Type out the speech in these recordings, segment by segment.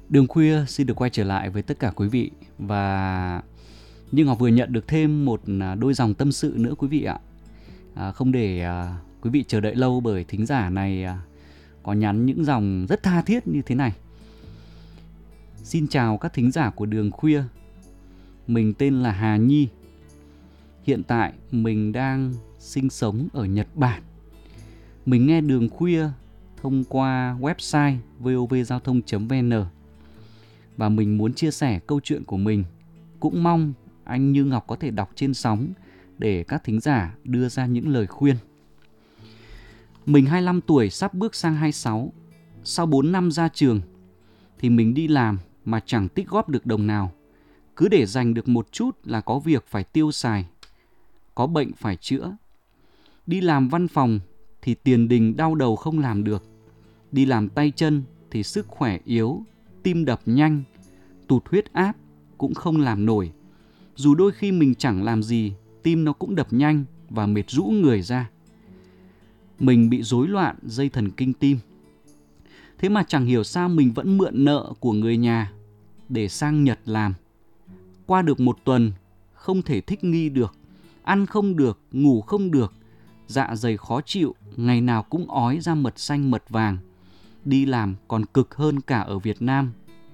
Đường khuya xin được quay trở lại với tất cả quý vị. Và Như Ngọc vừa nhận được thêm một đôi dòng tâm sự nữa quý vị ạ. Không để quý vị chờ đợi lâu, bởi thính giả này có nhắn những dòng rất tha thiết như thế này. Xin chào các thính giả của Đường khuya. Mình tên là Hà Nhi. Hiện tại mình đang sinh sống ở Nhật Bản. Mình nghe Đường khuya thông qua website vovgiao thông.vn và mình muốn chia sẻ câu chuyện của mình. Cũng mong anh Như Ngọc có thể đọc trên sóng để các thính giả đưa ra những lời khuyên. Mình 25 tuổi, sắp bước sang 26. Sau 4 năm ra trường thì mình đi làm mà chẳng tích góp được đồng nào. Cứ để dành được một chút là có việc phải tiêu xài, có bệnh phải chữa. Đi làm văn phòng thì tiền đình đau đầu không làm được. Đi làm tay chân thì sức khỏe yếu, tim đập nhanh, tụt huyết áp cũng không làm nổi. Dù đôi khi mình chẳng làm gì, tim nó cũng đập nhanh và mệt rũ người ra. Mình bị rối loạn dây thần kinh tim. Thế mà chẳng hiểu sao mình vẫn mượn nợ của người nhà để sang Nhật làm. Qua được một tuần, không thể thích nghi được, ăn không được, ngủ không được, dạ dày khó chịu, ngày nào cũng ói ra mật xanh mật vàng. Đi làm còn cực hơn cả ở Việt Nam.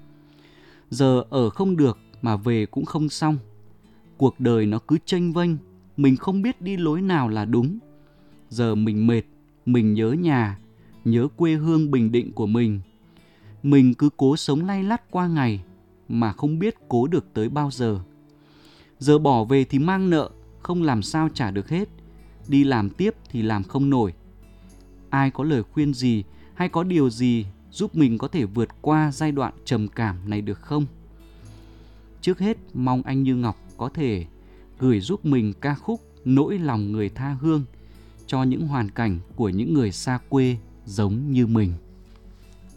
Giờ ở không được mà về cũng không xong. Cuộc đời nó cứ chênh vênh, mình không biết đi lối nào là đúng. Giờ mình mệt, mình nhớ nhà, nhớ quê hương Bình Định của mình. Mình cứ cố sống lay lắt qua ngày mà không biết cố được tới bao giờ. Giờ bỏ về thì mang nợ, không làm sao trả được hết. Đi làm tiếp thì làm không nổi. Ai có lời khuyên gì hay có điều gì giúp mình có thể vượt qua giai đoạn trầm cảm này được không? Trước hết mong anh Như Ngọc có thể gửi giúp mình ca khúc Nỗi lòng người tha hương cho những hoàn cảnh của những người xa quê giống như mình.